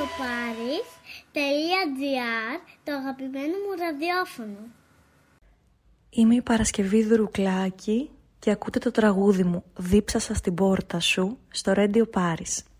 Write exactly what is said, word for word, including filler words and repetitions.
radioparis τελεία gr, το αγαπημένο μου ραδιόφωνο. Είμαι η Παρασκευή Δουρουκλάκη και ακούτε το τραγούδι μου «Δίψασα στην πόρτα σου» στο Radio Paris.